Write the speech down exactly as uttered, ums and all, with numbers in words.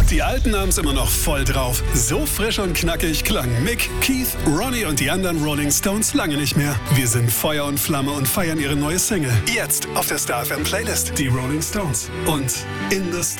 Die Alten haben's immer noch voll drauf. So frisch und knackig klangen Mick, Keith, Ronnie und die anderen Rolling Stones lange nicht mehr. Wir sind Feuer und Flamme und feiern ihre neue Single. Jetzt auf der Star F M Playlist. Die Rolling Stones und In the Stars.